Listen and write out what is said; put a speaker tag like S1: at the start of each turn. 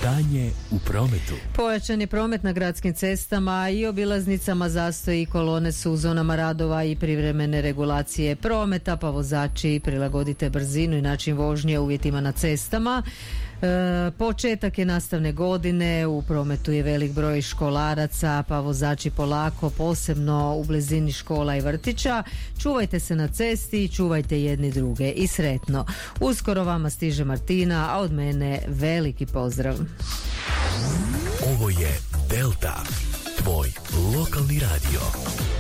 S1: Stanje u prometu.
S2: Pojačan je promet na gradskim cestama i obilaznicama, zastoji, kolone su u zonama radova i privremene regulacije prometa, pa vozači prilagodite brzinu i način vožnje uvjetima na cestama. Početak je nastavne godine, u prometu je velik broj školaraca, pa vozači polako, posebno u blizini škola i vrtića. Čuvajte se na cesti i čuvajte jedni druge i sretno. Uskoro vama stiže Martina, a od mene veliki pozdrav.
S1: Ovo je Delta, tvoj lokalni radio.